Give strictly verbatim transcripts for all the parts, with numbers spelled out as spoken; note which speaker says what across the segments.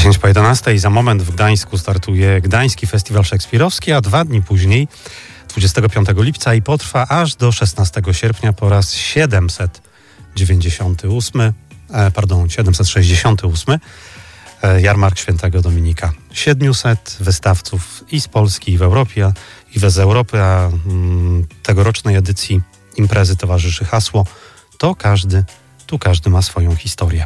Speaker 1: dziesięć po jedenastej za moment w Gdańsku startuje Gdański Festiwal Szekspirowski, a dwa dni później, dwudziestego piątego lipca i potrwa aż do szesnastego sierpnia po raz siedemset dziewięćdziesiąty ósmy, e, pardon, siedemset sześćdziesiąty ósmy e, Jarmark Świętego Dominika. siedmiuset wystawców i z Polski, i w Europie, i z Europy, a mm, tegorocznej edycji imprezy towarzyszy hasło To każdy, tu każdy ma swoją historię.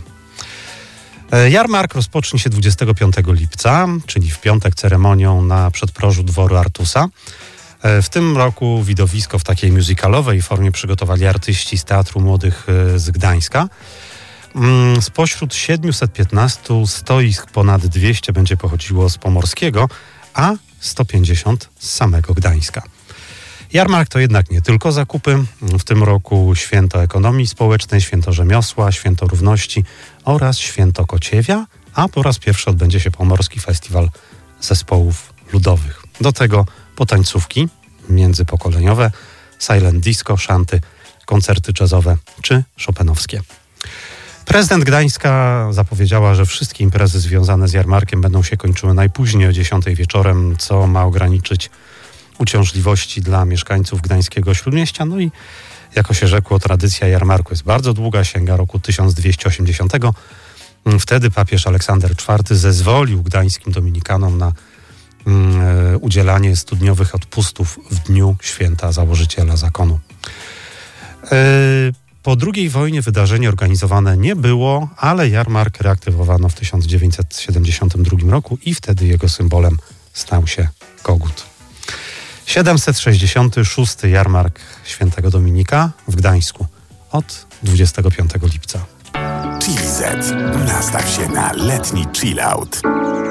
Speaker 1: Jarmark rozpocznie się dwudziestego piątego lipca, czyli w piątek, ceremonią na przedprożu dworu Artusa. W tym roku widowisko w takiej musicalowej formie przygotowali artyści z Teatru Młodych z Gdańska. Spośród siedmiuset piętnastu stoisk ponad dwieście będzie pochodziło z Pomorskiego, a sto pięćdziesiąt z samego Gdańska. Jarmark to jednak nie tylko zakupy. W tym roku święto ekonomii społecznej, święto rzemiosła, święto równości oraz święto Kociewia, a po raz pierwszy odbędzie się Pomorski Festiwal Zespołów Ludowych. Do tego potańcówki międzypokoleniowe, silent disco, szanty, koncerty jazzowe czy chopinowskie. Prezydent Gdańska zapowiedziała, że wszystkie imprezy związane z jarmarkiem będą się kończyły najpóźniej o dziesiątej wieczorem, co ma ograniczyć uciążliwości dla mieszkańców gdańskiego Śródmieścia. No i jako się rzekło, tradycja jarmarku jest bardzo długa, sięga roku tysiąc dwieście osiemdziesiątego. Wtedy papież Aleksander czwarty zezwolił gdańskim dominikanom na mm, udzielanie studniowych odpustów w dniu święta założyciela zakonu. Yy, po drugiej wojnie wydarzenie organizowane nie było, ale jarmark reaktywowano w tysiąc dziewięćset siedemdziesiątym drugim roku i wtedy jego symbolem stał się kogut. siedemset sześćdziesiąty szósty Jarmark Świętego Dominika w Gdańsku od dwudziestego piątego lipca.
Speaker 2: Chili Z. Nastaw się na letni chill out.